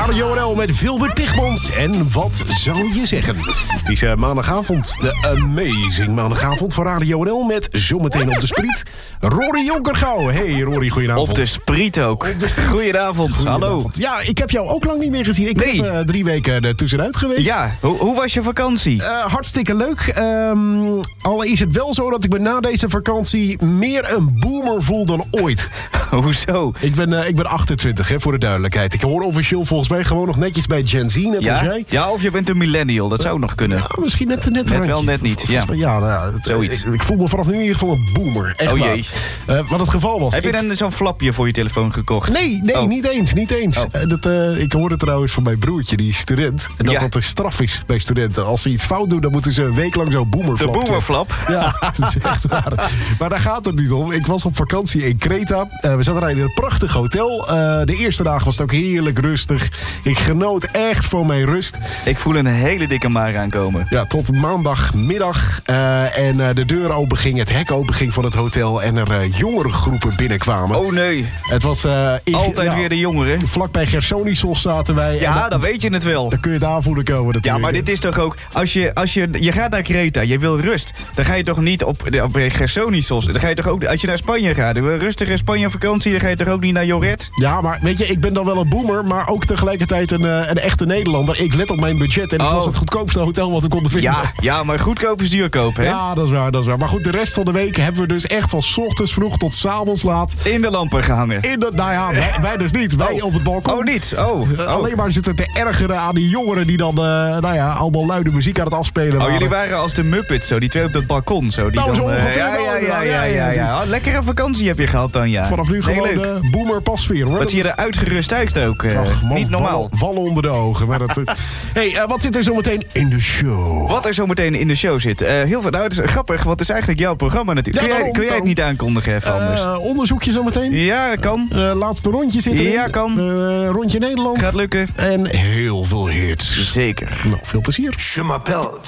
Radio NL met Wilbert Pigmans. En wat zou je zeggen? Het is maandagavond, de amazing maandagavond van Radio NL... met zometeen op de spriet Rory Jonkergouw. Hey Rory, goedenavond. Op de spriet ook. Goedenavond, hallo. Ja, ik heb jou ook lang niet meer gezien. Ik ben 3 weken er tussenuit geweest. Ja, hoe was je vakantie? Hartstikke leuk. Al is het wel zo dat ik me na deze vakantie meer een boomer voel dan ooit. Hoezo? Ik ben 28, hè, voor de duidelijkheid. Ik hoor officieel volgens mij gewoon nog netjes bij Gen Z, net als jij. Ja, of je bent een millennial, dat zou nog kunnen. Ja, misschien net wel, net niet. Ja, zoiets. Ik voel me vanaf nu in ieder geval een boomer. Echt oh jee. Wat het geval was. Heb je zo'n flapje voor je telefoon gekocht? Nee, niet eens. Oh. Ik hoorde trouwens van mijn broertje, die is student. En dat een straf is bij studenten. Als ze iets fout doen, dan moeten ze een week lang zo'n boomerflap. De boomerflap? Ja, dat is echt waar. Maar daar gaat het niet om. Ik was op vakantie in Kreta. We zaten in een prachtig hotel. De eerste dag was het ook heerlijk rustig. Ik genoot echt van mijn rust. Ik voel een hele dikke maar aankomen. Ja, tot maandagmiddag. En de deur openging, het hek openging van het hotel. En er jongere groepen binnenkwamen. Oh nee. Het was altijd weer de jongeren. Vlakbij Gersonisos zaten wij. Ja, dan weet je het wel. Dan kun je het aanvoelen komen natuurlijk. Ja, maar dit is toch ook... Je gaat naar Kreta, je wil rust. Dan ga je toch niet op Gersonisos. Dan ga je toch ook... Als je naar Spanje gaat, een rustige Spanje-vakantie... dan ga je toch ook niet naar Joret? Ja, maar weet je, ik ben dan wel een boomer... maar ook tegelijkertijd een echte Nederlander. Ik let op mijn budget en het was het goedkoopste hotel wat we konden vinden. Ja, maar goedkoop is duurkoop, hè? Ja, dat is waar. Maar goed, de rest van de week hebben we dus echt van 's ochtends vroeg tot 's avonds laat... in de lampen gehangen. Nou ja, wij dus niet. Wij op het balkon. Oh, niet? Alleen maar zitten te ergeren aan die jongeren... die dan allemaal luide muziek aan het afspelen waren. Oh, jullie waren als de Muppets, zo. Die twee op dat balkon, zo. Die nou, zo ongeveer. Ja. Lekkere vakantie heb je gehad dan, ja. Vanaf nu gewoon de boomer pasfeer, hoor. Wat zie je er uitgerust uit ook. Niet normaal. Vallen onder de ogen. Maar hey, wat zit er zometeen in de show? Wat er zometeen in de show zit? Heel veel. Nou, het is grappig, want het is eigenlijk jouw programma natuurlijk. Ja, kun jij het niet aankondigen even anders? Onderzoekje zometeen? Ja, dat kan. Laatste rondje zit erin. Ja, kan. Rondje Nederland. Gaat lukken. En heel veel hits. Zeker. Nou, veel plezier. Je m'appelle